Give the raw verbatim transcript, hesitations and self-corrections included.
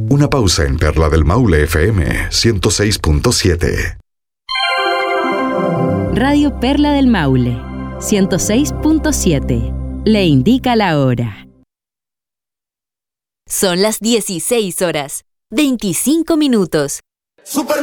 Una pausa en Perla del Maule F M ciento seis punto siete. Radio Perla del Maule ciento seis punto siete. Le indica la hora. Son las dieciséis horas, veinticinco minutos. Super